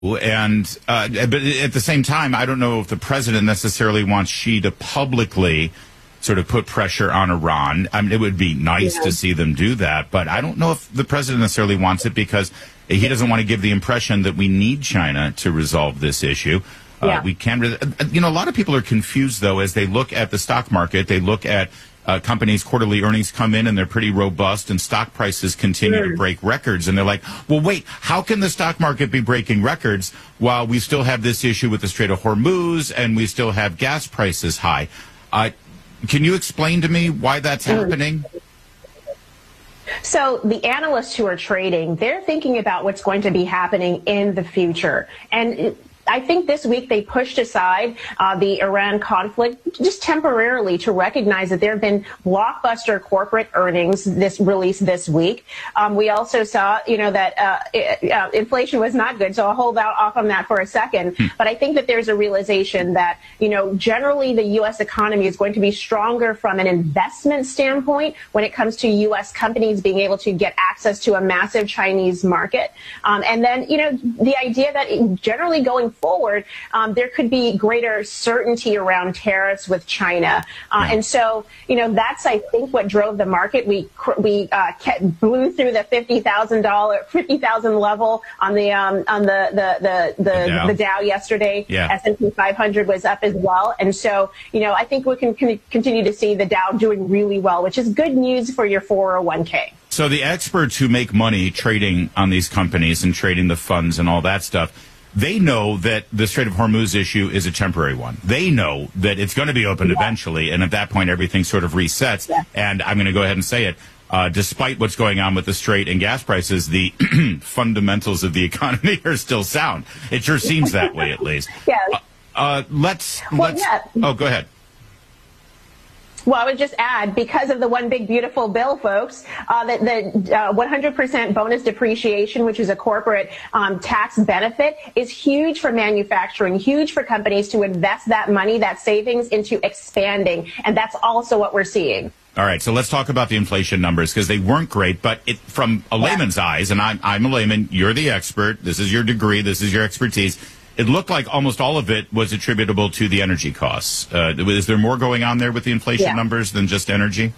And but at the same time, I don't know if the president necessarily wants Xi to publicly sort of put pressure on Iran. I mean, it would be nice to see them do that, but I don't know if the president necessarily wants it because he doesn't want to give the impression that we need China to resolve this issue. We can, a lot of people are confused though as they look at the stock market. They look at companies' quarterly earnings come in and they're pretty robust and stock prices continue to break records. And they're like, well, wait, how can the stock market be breaking records while we still have this issue with the Strait of Hormuz and we still have gas prices high? Can you explain to me why that's happening? So the analysts who are trading, they're thinking about what's going to be happening in the future. And I think this week they pushed aside the Iran conflict just temporarily to recognize that there have been blockbuster corporate earnings released this week. We also saw, that inflation was not good. So I'll hold off on that for a second. But I think that there's a realization that, generally the U.S. economy is going to be stronger from an investment standpoint when it comes to U.S. companies being able to get access to a massive Chinese market. And then, the idea that generally going forward, there could be greater certainty around tariffs with China. And so, that's, I think, what drove the market. We blew through the $50,000 level on the Dow yesterday. S&P 500 was up as well. And so, I think we can continue to see the Dow doing really well, which is good news for your 401k. So the experts who make money trading on these companies and trading the funds and all that stuff, they know that the Strait of Hormuz issue is a temporary one. They know that it's going to be opened eventually, and at that point, everything sort of resets. And I'm going to go ahead and say it. Despite what's going on with the Strait and gas prices, the fundamentals of the economy are still sound. It sure seems that way, at least. Oh, go ahead. Well, I would just add, because of the one big beautiful bill, folks, that the 100% bonus depreciation, which is a corporate tax benefit, is huge for manufacturing, huge for companies to invest that money, that savings, into expanding. And that's also what we're seeing. All right, so let's talk about the inflation numbers, because they weren't great, but from a layman's eyes, and I'm a layman, you're the expert, this is your degree, this is your expertise, it looked like almost all of it was attributable to the energy costs. Is there more going on there with the inflation numbers than just energy?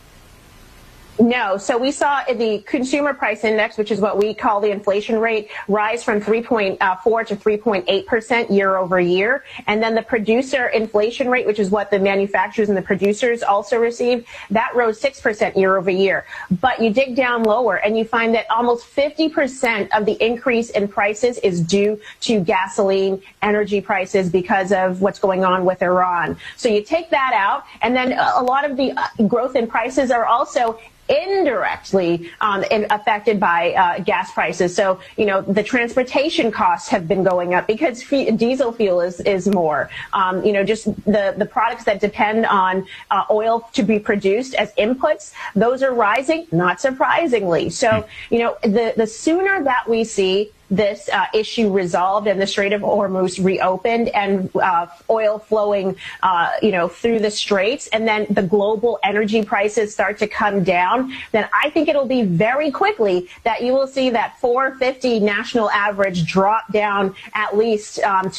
No. So we saw the consumer price index, which is what we call the inflation rate, rise from 3.4 to 3.8% year over year. And then the producer inflation rate, which is what the manufacturers and the producers also received, that rose 6% year over year. But you dig down lower and you find that almost 50% of the increase in prices is due to gasoline, energy prices, because of what's going on with Iran. So you take that out, and then a lot of the growth in prices are also indirectly affected by gas prices. So, the transportation costs have been going up because diesel fuel is more. Just the products that depend on oil to be produced as inputs, those are rising, not surprisingly. So, the sooner that we see this issue resolved and the Strait of Hormuz reopened and oil flowing, through the straits, and then the global energy prices start to come down, then I think it'll be very quickly that you will see that $4.50 national average drop down at least to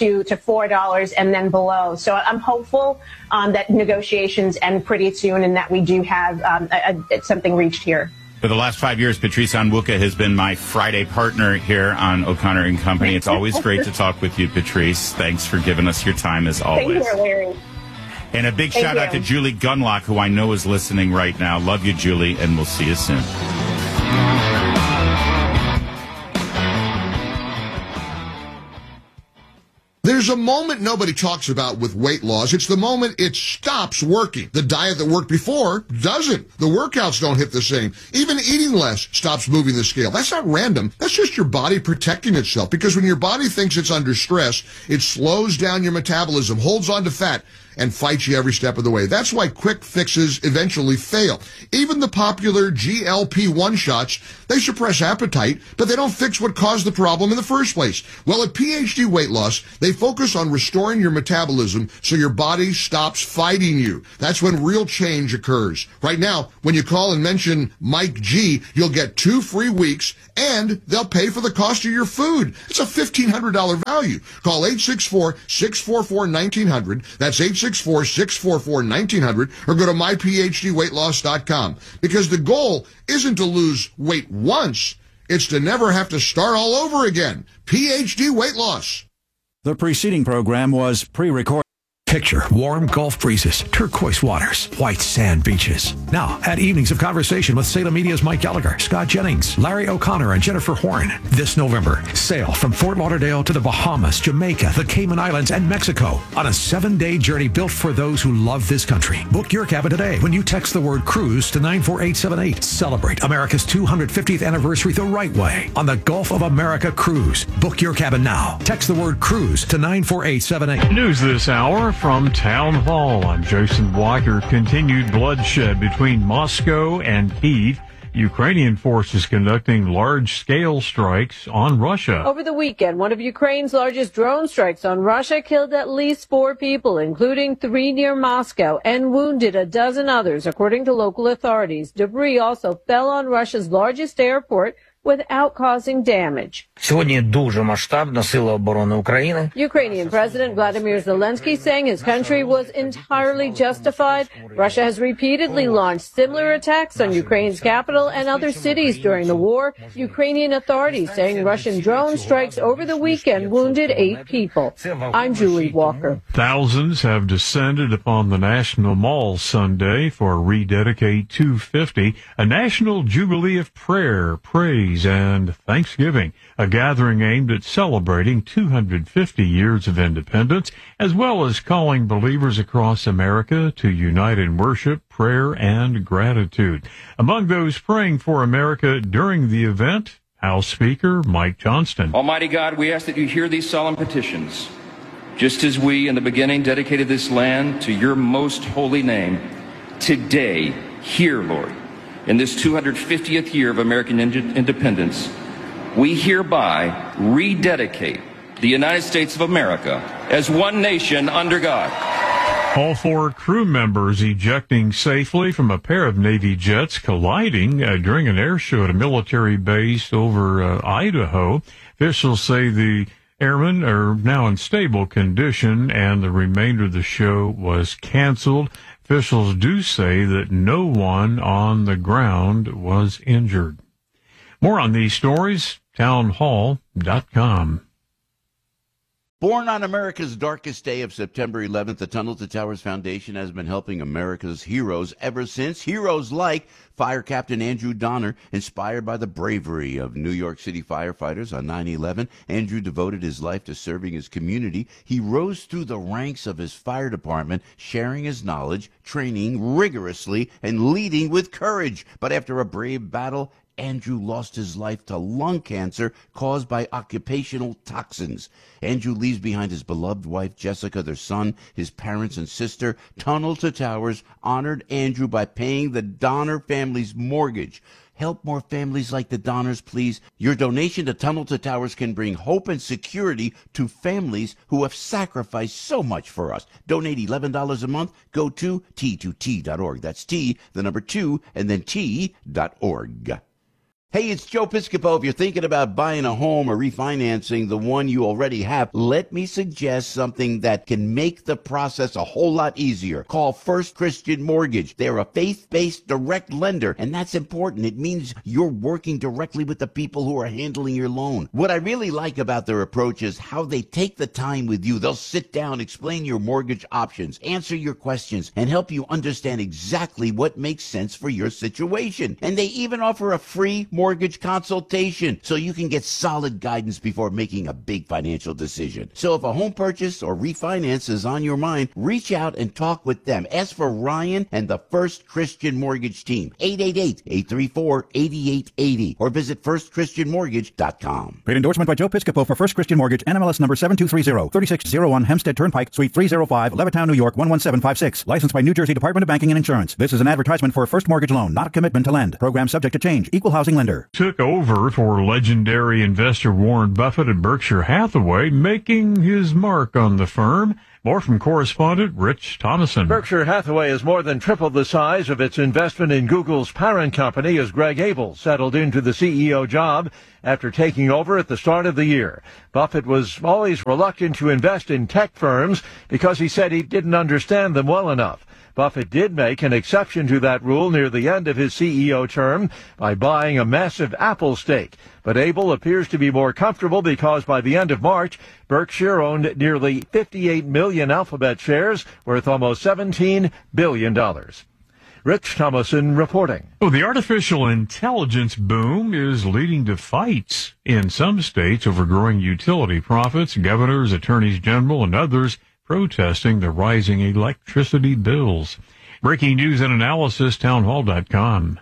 $4 and then below. So I'm hopeful that negotiations end pretty soon and that we do have something reached here. For the last 5 years, Patrice Onwuka has been my Friday partner here on O'Connor and Company. It's always great to talk with you, Patrice. Thanks for giving us your time, as always. Thank you, Larry. And a big shout out to Julie Gunlock, who I know is listening right now. Love you, Julie, and we'll see you soon. There's a moment nobody talks about with weight loss. It's the moment it stops working. The diet that worked before doesn't. The workouts don't hit the same. Even eating less stops moving the scale. That's not random. That's just your body protecting itself. Because when your body thinks it's under stress, it slows down your metabolism, holds on to fat, and fight you every step of the way. That's why quick fixes eventually fail. Even the popular GLP-1 shots, they suppress appetite, but they don't fix what caused the problem in the first place. Well, at PhD Weight Loss, they focus on restoring your metabolism so your body stops fighting you. That's when real change occurs. Right now, when you call and mention Mike G, you'll get 2 free weeks, and they'll pay for the cost of your food. It's a $1,500 value. Call 864-644-1900. That's 864-644-1900, or go to myphdweightloss.com. Because the goal isn't to lose weight once, it's to never have to start all over again. PhD Weight Loss. The preceding program was pre-recorded. Picture warm Gulf breezes, turquoise waters, white sand beaches. Now, at Evenings of Conversation with Salem Media's Mike Gallagher, Scott Jennings, Larry O'Connor, and Jennifer Horn. This November, sail from Fort Lauderdale to the Bahamas, Jamaica, the Cayman Islands, and Mexico on a 7-day journey built for those who love this country. Book your cabin today when you text the word cruise to 94878. Celebrate America's 250th anniversary the right way on the Gulf of America Cruise. Book your cabin now. Text the word cruise to 94878. News this hour from Town Hall. I'm Jason Walker. Continued bloodshed between Moscow and Kyiv. Ukrainian forces conducting large-scale strikes on Russia. Over the weekend, one of Ukraine's largest drone strikes on Russia killed at least 4 people, including 3 near Moscow, and wounded a dozen others, according to local authorities. Debris also fell on Russia's largest airport without causing damage. Ukrainian President Vladimir Zelensky saying his country was entirely justified. Russia has repeatedly launched similar attacks on Ukraine's capital and other cities during the war. Ukrainian authorities saying Russian drone strikes over the weekend wounded 8 people. I'm Julie Walker. Thousands have descended upon the National Mall Sunday for Rededicate 250, a national jubilee of prayer, praise, and thanksgiving, a gathering aimed at celebrating 250 years of independence, as well as calling believers across America to unite in worship, prayer, and gratitude. Among those praying for America during the event, House Speaker Mike Johnston. Almighty God, we ask that you hear these solemn petitions, just as we in the beginning dedicated this land to your most holy name. Today, hear, Lord, in this 250th year of American independence, we hereby rededicate the United States of America as one nation under God. All 4 crew members ejecting safely from a pair of Navy jets colliding during an air show at a military base over Idaho. Officials say the airmen are now in stable condition and the remainder of the show was canceled. Officials do say that no one on the ground was injured. More on these stories, townhall.com. Born on America's darkest day of September 11th, the Tunnel to Towers Foundation has been helping America's heroes ever since. Heroes like Fire Captain Andrew Donner, inspired by the bravery of New York City firefighters on 9/11. Andrew devoted his life to serving his community. He rose through the ranks of his fire department, sharing his knowledge, training rigorously, and leading with courage. But after a brave battle, Andrew lost his life to lung cancer caused by occupational toxins. Andrew leaves behind his beloved wife, Jessica, their son, his parents and sister. Tunnel to Towers honored Andrew by paying the Donner family's mortgage. Help more families like the Donners, please. Your donation to Tunnel to Towers can bring hope and security to families who have sacrificed so much for us. Donate $11 a month. Go to T2T.org. That's T, the number 2, and then T.org. Hey, it's Joe Piscopo. If you're thinking about buying a home or refinancing the one you already have, let me suggest something that can make the process a whole lot easier. Call First Christian Mortgage. They're a faith-based direct lender, and that's important. It means you're working directly with the people who are handling your loan. What I really like about their approach is how they take the time with you. They'll sit down, explain your mortgage options, answer your questions, and help you understand exactly what makes sense for your situation. And they even offer a free mortgage mortgage consultation so you can get solid guidance before making a big financial decision. So if a home purchase or refinance is on your mind, reach out and talk with them. Ask for Ryan and the First Christian Mortgage team, 888-834-8880, or visit firstchristianmortgage.com. Paid endorsement by Joe Piscopo for First Christian Mortgage, NMLS number 7230, 3601 Hempstead Turnpike, Suite 305, Levittown, New York, 11756. Licensed by New Jersey Department of Banking and Insurance. This is an advertisement for a first mortgage loan, not a commitment to lend. Program subject to change. Equal housing lender. Took over for legendary investor Warren Buffett at Berkshire Hathaway, making his mark on the firm. More from correspondent Rich Thomason. Berkshire Hathaway has more than tripled the size of its investment in Google's parent company as Greg Abel settled into the CEO job after taking over at the start of the year. Buffett was always reluctant to invest in tech firms because he said he didn't understand them well enough. Buffett did make an exception to that rule near the end of his CEO term by buying a massive Apple stake. But Abel appears to be more comfortable because by the end of March, Berkshire owned nearly 58 million Alphabet shares worth almost $17 billion. Rich Thomason reporting. The artificial intelligence boom is leading to fights in some states over growing utility profits. Governors, attorneys general, and others protesting the rising electricity bills. Breaking news and analysis, townhall.com.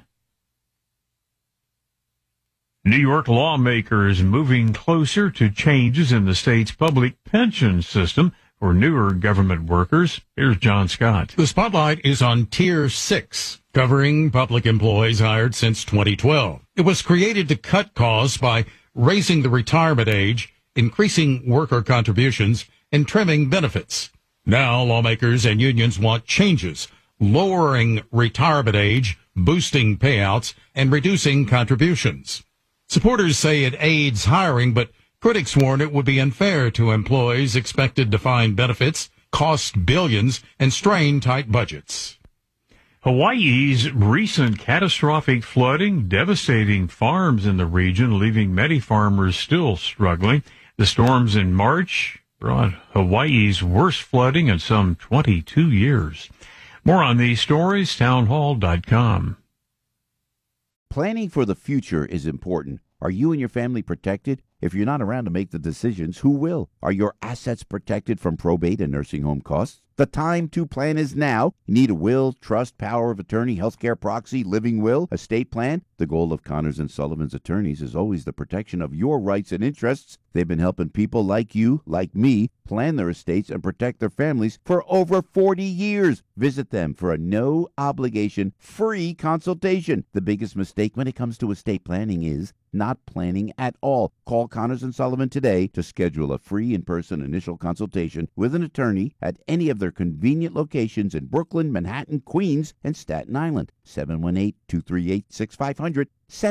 New York lawmakers moving closer to changes in the state's public pension system for newer government workers. Here's John Scott. The spotlight is on Tier 6, covering public employees hired since 2012. It was created to cut costs by raising the retirement age, increasing worker contributions, and trimming benefits. Now, lawmakers and unions want changes, lowering retirement age, boosting payouts, and reducing contributions. Supporters say it aids hiring, but critics warn it would be unfair to employees expected to find benefits, cost billions, and strain tight budgets. Hawaii's recent catastrophic flooding devastating farms in the region, leaving many farmers still struggling. The storms in March brought Hawaii's worst flooding in some 22 years. More on these stories, townhall.com. Planning for the future is important. Are you and your family protected? If you're not around to make the decisions, who will? Are your assets protected from probate and nursing home costs? The time to plan is now. You need a will, trust, power of attorney, healthcare proxy, living will, estate plan. The goal of Connors and Sullivan's attorneys is always the protection of your rights and interests. They've been helping people like you, like me, plan their estates and protect their families for over 40 years. Visit them for a no-obligation, free consultation. The biggest mistake when it comes to estate planning is not planning at all. Call Connors and Sullivan today to schedule a free in-person initial consultation with an attorney at any of their convenient locations in Brooklyn, Manhattan, Queens, and Staten Island. 718-238-6500,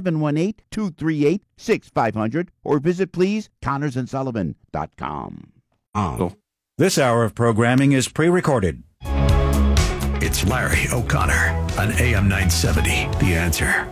718-238-6500, or visit, please, ConnorsandSullivan.com. This hour of programming is pre-recorded. It's Larry O'Connor on AM 970, The Answer.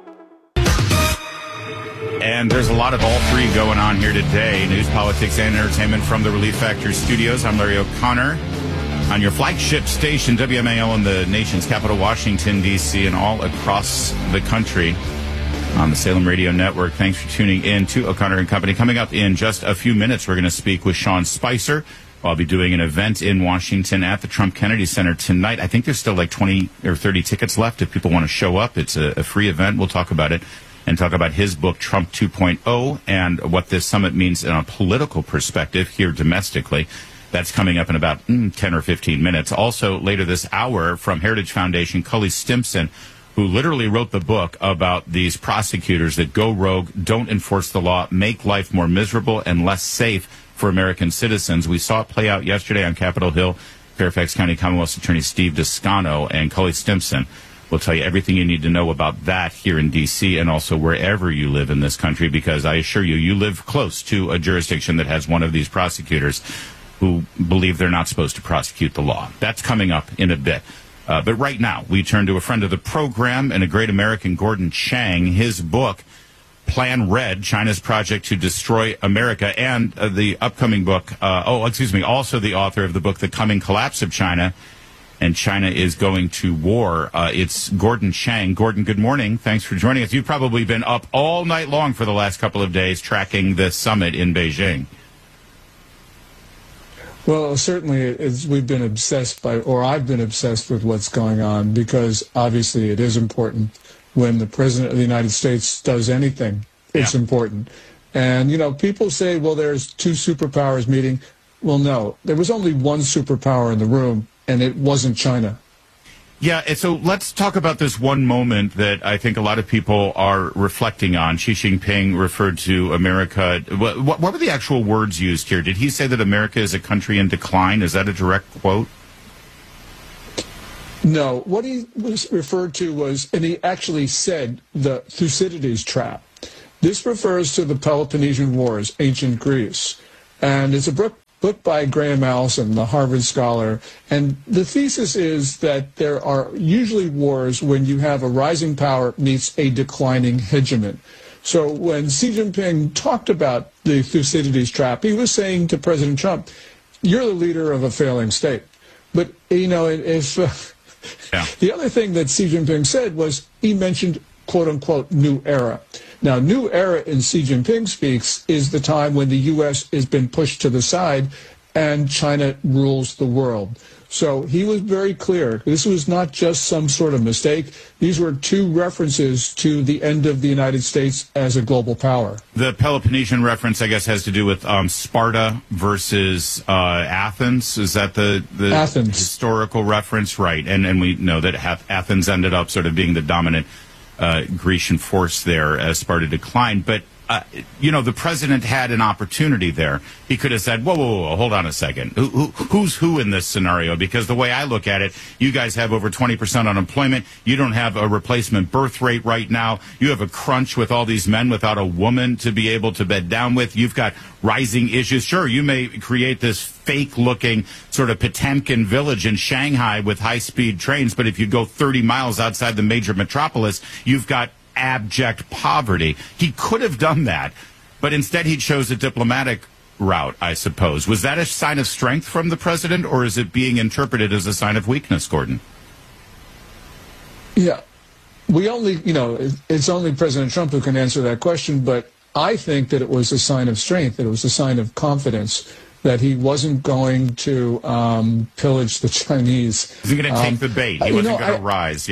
And there's a lot of all three going on here today. News, politics, and entertainment from the Relief Factor studios. I'm Larry O'Connor on your flagship station, WMAL, in the nation's capital, Washington, D.C., and all across the country on the Salem Radio Network. Thanks for tuning in to O'Connor and Company. Coming up in just a few minutes, we're going to speak with Sean Spicer. I'll be doing an event in Washington at the Trump Kennedy Center tonight. I think there's still like 20 or 30 tickets left if people want to show up. It's a free event. We'll talk about it and talk about his book, Trump 2.0, and what this summit means in a political perspective here domestically. That's coming up in about 10 or 15 minutes. Also, later this hour, from Heritage Foundation, Cully Stimson, who literally wrote the book about these prosecutors that go rogue, don't enforce the law, make life more miserable and less safe for American citizens. We saw it play out yesterday on Capitol Hill. Fairfax County Commonwealth's Attorney Steve Descano and Cully Stimson will tell you everything you need to know about that here in D.C. and also wherever you live in this country, because I assure you, you live close to a jurisdiction that has one of these prosecutors who believe they're not supposed to prosecute the law. That's coming up in a bit. But right now, we turn to a friend of the program and a great American, Gordon Chang. His book, Plan Red, China's Project to Destroy America, and the upcoming book, also the author of the book, The Coming Collapse of China, and China is going to war. It's Gordon Chang. Gordon, good morning. Thanks for joining us. You've probably been up all night long for the last couple of days tracking this summit in Beijing. Well, certainly we've been obsessed by, or I've been obsessed with what's going on, because obviously it is important when the President of the United States does anything. It's important. And, you know, people say, well, there's two superpowers meeting. Well, no, there was only one superpower in the room, and it wasn't China. Yeah, and so let's talk about this one moment that I think a lot of people are reflecting on. Xi Jinping referred to America. What were the actual words used here? Did he say that America is a country in decline? Is that a direct quote? No, what he was referred to was, and he actually said, the Thucydides trap. This refers to the Peloponnesian Wars, ancient Greece. And it's a book by Graham Allison, the Harvard scholar. And the thesis is that there are usually wars when you have a rising power meets a declining hegemon. So when Xi Jinping talked about the Thucydides trap, he was saying to President Trump, you're the leader of a failing state. But, you know, if the other thing that Xi Jinping said was he mentioned, quote unquote, new era. Now, new era in Xi Jinping speaks is the time when the U.S. has been pushed to the side and China rules the world. So he was very clear. This was not just some sort of mistake. These were two references to the end of the United States as a global power. The Peloponnesian reference, I guess, has to do with Sparta versus Athens. Is that the Athens historical reference? Right. And we know that Athens ended up sort of being the dominant Grecian force there as Sparta declined. But, you know, the president had an opportunity there. He could have said, whoa, hold on a second. Who's who in this scenario? Because the way I look at it, you guys have over 20% unemployment. You don't have a replacement birth rate right now. You have a crunch with all these men without a woman to be able to bed down with. You've got rising issues. Sure, you may create this fake-looking sort of Potemkin village in Shanghai with high-speed trains, but if you go 30 miles outside the major metropolis, you've got abject poverty. He could have done that, but instead he chose a diplomatic route, I suppose. Was that a sign of strength from the president, or is it being interpreted as a sign of weakness, Gordon? Yeah, we only, you know, it's only President Trump who can answer that question, but I think that it was a sign of strength, that it was a sign of confidence, that he wasn't going to pillage the Chinese. He wasn't going to take the bait. He wasn't going to rise,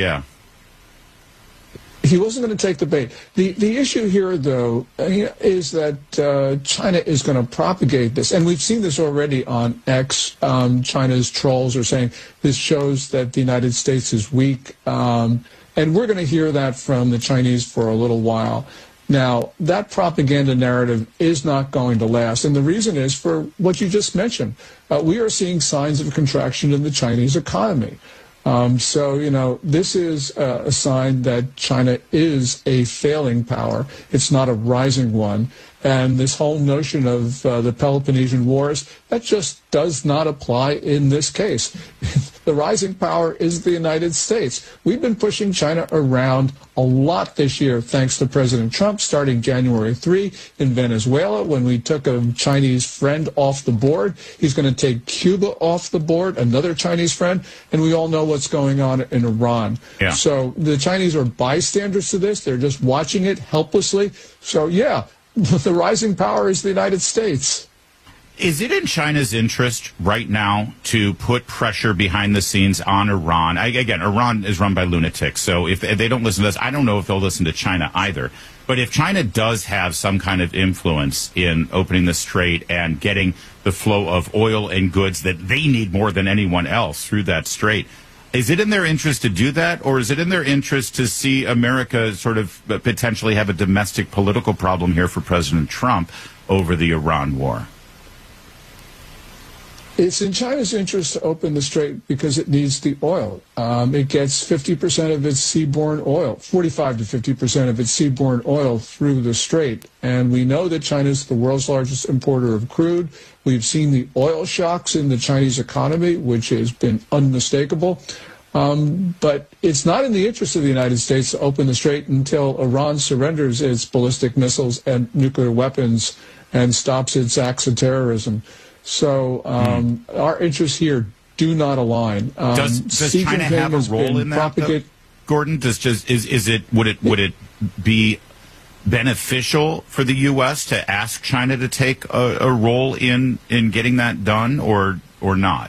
He wasn't going to take the bait. The issue here, though, is that China is going to propagate this. And we've seen this already on X. China's trolls are saying this shows that the United States is weak. And we're going to hear that from the Chinese for a little while. Now, that propaganda narrative is not going to last. And the reason is for what you just mentioned. We are seeing signs of contraction in the Chinese economy. So, you know, this is a sign that China is a failing power. It's not a rising one. And this whole notion of the Peloponnesian Wars, that just does not apply in this case. The rising power is the United States. We've been pushing China around a lot this year, thanks to President Trump, starting January 3 in Venezuela, when we took a Chinese friend off the board. He's going to take Cuba off the board, another Chinese friend, and we all know what's going on in Iran. Yeah. So the Chinese are bystanders to this. They're just watching it helplessly. So, yeah, the rising power is the United States. Is it in China's interest right now to put pressure behind the scenes on Iran? Again, Iran is run by lunatics, so if they don't listen to this, I don't know if they'll listen to China either. But if China does have some kind of influence in opening the strait and getting the flow of oil and goods that they need more than anyone else through that strait, is it in their interest to do that, or is it in their interest to see America sort of potentially have a domestic political problem here for President Trump over the Iran war? It's in China's interest to open the strait because it needs the oil. It gets 50% of its seaborne oil, 45 to 50% of its seaborne oil through the strait. And we know that China is the world's largest importer of crude. We've seen the oil shocks in the Chinese economy, which has been unmistakable. But it's not in the interest of the United States to open the strait until Iran surrenders its ballistic missiles and nuclear weapons and stops its acts of terrorism. So our interests here do not align. Does China have a role in that, Gordon? Would it be beneficial for the U.S. to ask China to take a role in getting that done, or not?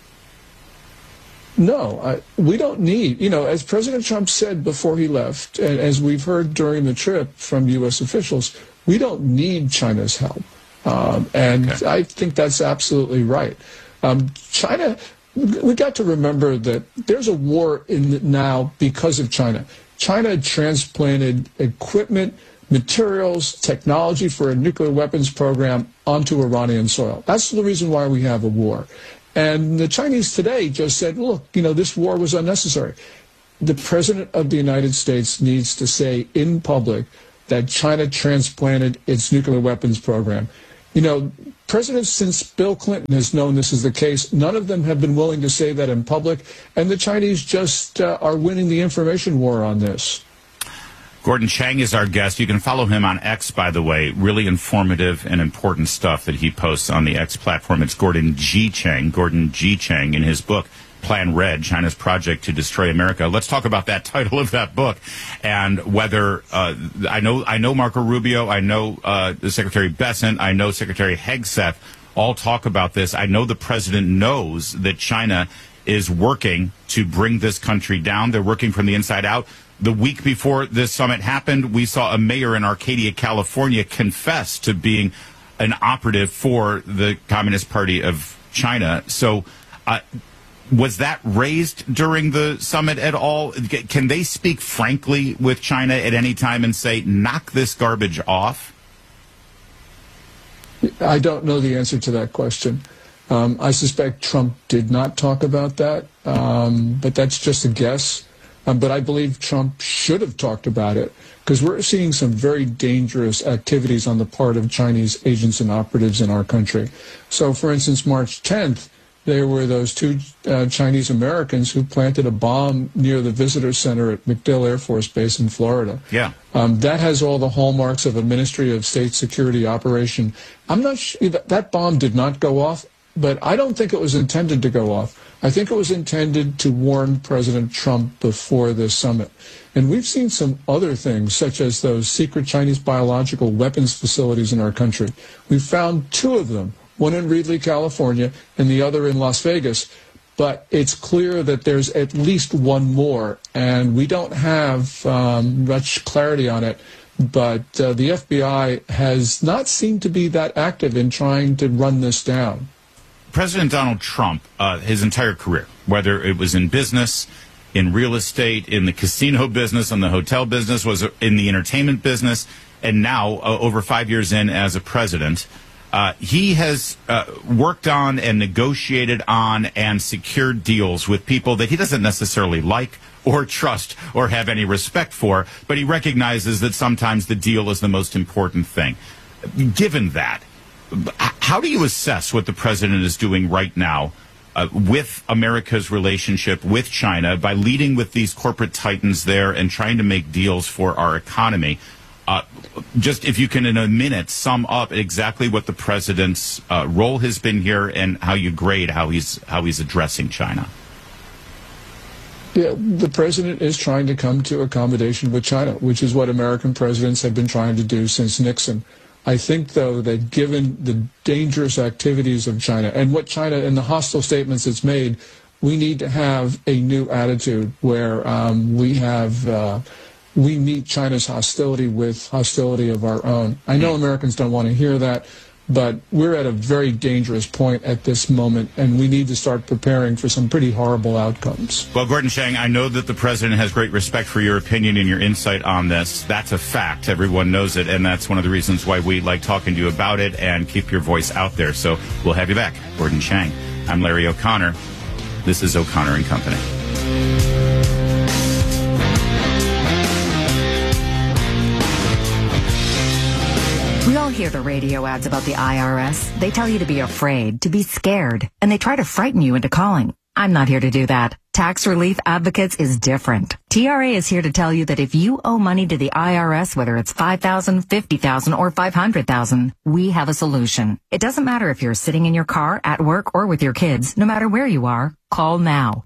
No, we don't need, as President Trump said before he left, and as we've heard during the trip from U.S. officials, we don't need China's help. I think that's absolutely right. China, we got to remember that there's a war now because of China. China transplanted equipment, materials, technology for a nuclear weapons program onto Iranian soil. That's the reason why we have a war. And the Chinese today just said, look, this war was unnecessary. The President of the United States needs to say in public that China transplanted its nuclear weapons program. Presidents since Bill Clinton has known this is the case. None of them have been willing to say that in public. And the Chinese just are winning the information war on this. Gordon Chang is our guest. You can follow him on X, by the way. Really informative and important stuff that he posts on the X platform. It's Gordon G. Chang in his book, Plan Red, China's Project to Destroy America. Let's talk about that title of that book and whether I know Marco Rubio, I know Secretary Bessent, I know Secretary Hegseth all talk about this. I know the president knows that China is working to bring this country down. They're working from the inside out. The week before this summit happened, we saw a mayor in Arcadia, California, confess to being an operative for the Communist Party of China. So was that raised during the summit at all? Can they speak frankly with China at any time and say, knock this garbage off? I don't know the answer to that question. I suspect Trump did not talk about that, but that's just a guess. But I believe Trump should have talked about it because we're seeing some very dangerous activities on the part of Chinese agents and operatives in our country. So, for instance, March 10th, there were those two Chinese Americans who planted a bomb near the visitor center at MacDill Air Force Base in Florida. Yeah. That has all the hallmarks of a Ministry of State Security operation. I'm not sure that bomb did not go off, but I don't think it was intended to go off. I think it was intended to warn President Trump before this summit. And we've seen some other things, such as those secret Chinese biological weapons facilities in our country. We found two of them, one in Reedley, California, and the other in Las Vegas. But it's clear that there's at least one more, and we don't have much clarity on it. But the FBI has not seemed to be that active in trying to run this down. President Donald Trump, his entire career, whether it was in business, in real estate, in the casino business, in the hotel business, was in the entertainment business, and now, over 5 years in as a president, he has worked on and negotiated on and secured deals with people that he doesn't necessarily like or trust or have any respect for, but he recognizes that sometimes the deal is the most important thing. Given that, how do you assess what the president is doing right now with America's relationship with China by leading with these corporate titans there and trying to make deals for our economy? Just if you can, in a minute, sum up exactly what the president's role has been here and how you grade how he's addressing China. Yeah, the president is trying to come to accommodation with China, which is what American presidents have been trying to do since Nixon. I think, though, that given the dangerous activities of China and what China and the hostile statements it's made, we need to have a new attitude where we meet China's hostility with hostility of our own. I know Americans don't want to hear that, but we're at a very dangerous point at this moment, and we need to start preparing for some pretty horrible outcomes. Well, Gordon Chang, I know that the president has great respect for your opinion and your insight on this. That's a fact. Everyone knows it, and that's one of the reasons why we like talking to you about it and keep your voice out there. So we'll have you back. Gordon Chang. I'm Larry O'Connor. This is O'Connor and Company. We all hear the radio ads about the IRS. They tell you to be afraid, to be scared, and they try to frighten you into calling. I'm not here to do that. Tax Relief Advocates is different. TRA is here to tell you that if you owe money to the IRS, whether it's $5,000, $50,000, or $500,000, we have a solution. It doesn't matter if you're sitting in your car, at work, or with your kids. No matter where you are, call now.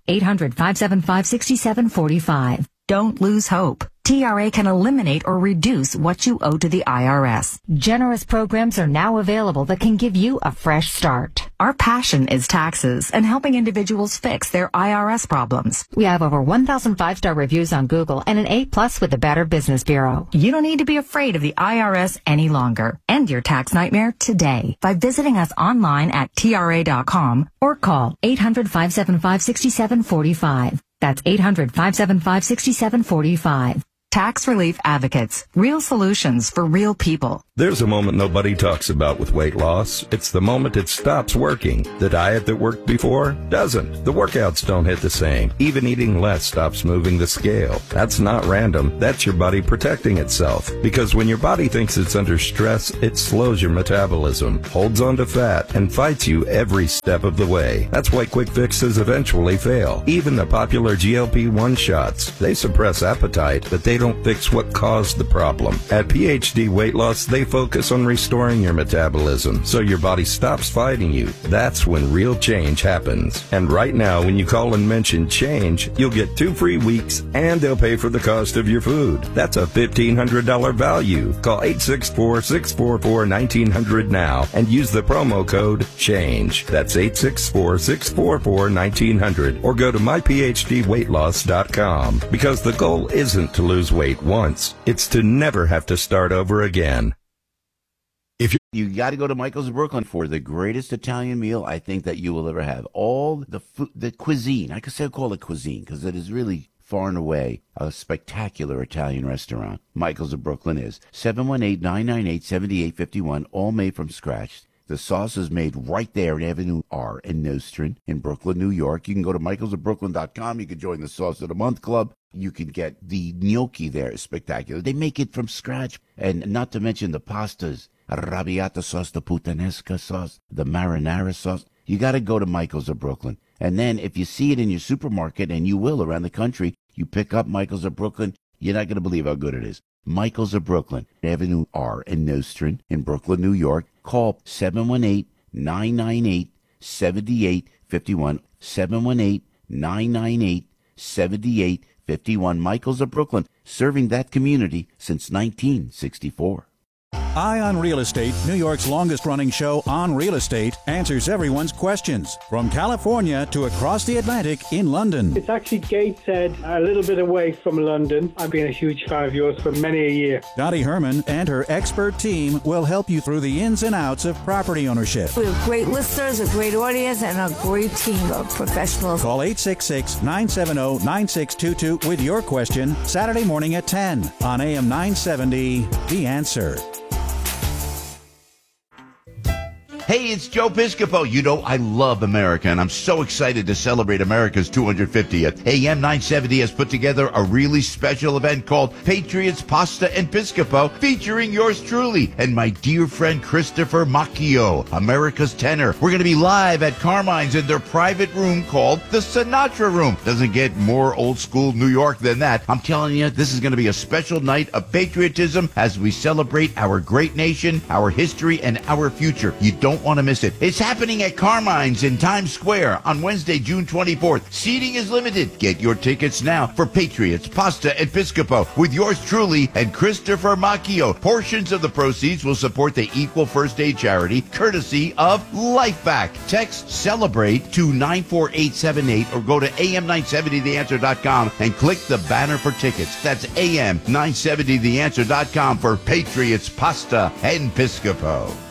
800-575-6745. Don't lose hope. TRA can eliminate or reduce what you owe to the IRS. Generous programs are now available that can give you a fresh start. Our passion is taxes and helping individuals fix their IRS problems. We have over 1,000 5-star reviews on Google and an A+ with the Better Business Bureau. You don't need to be afraid of the IRS any longer. End your tax nightmare today by visiting us online at TRA.com or call 800-575-6745. That's 800-575-6745. Tax Relief Advocates. Real solutions for real people. There's a moment nobody talks about with weight loss. It's the moment it stops working. The diet that worked before doesn't. The workouts don't hit the same. Even eating less stops moving the scale. That's not random. That's your body protecting itself. Because when your body thinks it's under stress, it slows your metabolism, holds on to fat, and fights you every step of the way. That's why quick fixes eventually fail. Even the popular GLP-1 shots. They suppress appetite, but they don't fix what caused the problem. At PhD Weight Loss, they focus on restoring your metabolism so your body stops fighting you. That's when real change happens. And right now, when you call and mention change, you'll get 2 free weeks and they'll pay for the cost of your food. That's a $1,500 value. Call 864-644-1900 now and use the promo code CHANGE. That's 864-644-1900 or go to myphdweightloss.com because the goal isn't to lose weight once. It's to never have to start over again. If you got to go to Michael's of Brooklyn for the greatest Italian meal I think that you will ever have. All the food, the cuisine, I could say call it cuisine because it is really far and away a spectacular Italian restaurant. Michael's of Brooklyn is 718-998-7851, all made from scratch. The sauce is made right there at Avenue R in Nostrand in Brooklyn, New York. You can go to michaelsofbrooklyn.com. You can join the Sauce of the Month Club. You can get the gnocchi there. It's spectacular. They make it from scratch. And not to mention the pastas, arrabbiata sauce, the puttanesca sauce, the marinara sauce. You got to go to Michael's of Brooklyn. And then if you see it in your supermarket, and you will around the country, you pick up Michael's of Brooklyn, you're not going to believe how good it is. Michael's of Brooklyn, Avenue R in Nostrand in Brooklyn, New York. Call 718-998-7851. 718-998-7851. Michael's of Brooklyn, serving that community since 1964. Eye on Real Estate, New York's longest-running show on real estate, answers everyone's questions. From California to across the Atlantic in London. It's actually Gateshead, a little bit away from London. I've been a huge fan of yours for many a year. Dottie Herman and her expert team will help you through the ins and outs of property ownership. We have great listeners, a great audience, and a great team of professionals. Call 866-970-9622 with your question Saturday morning at 10 on AM 970, The Answer. Hey, it's Joe Piscopo. You know, I love America, and I'm so excited to celebrate America's 250th. AM 970 has put together a really special event called Patriots, Pasta, and Piscopo, featuring yours truly and my dear friend Christopher Macchio, America's tenor. We're going to be live at Carmine's in their private room called the Sinatra Room. Doesn't get more old school New York than that. I'm telling you, this is going to be a special night of patriotism as we celebrate our great nation, our history, and our future. You don't want to miss it. It's happening at Carmine's in Times Square on Wednesday, June 24th. Seating is limited. Get your tickets now for Patriots, Pasta, and Piscopo with yours truly and Christopher Macchio. Portions of the proceeds will support the Equal First Aid charity, courtesy of LifeBack. Text CELEBRATE to 94878 or go to am970theanswer.com and click the banner for tickets. That's am970theanswer.com for Patriots, Pasta, and Piscopo.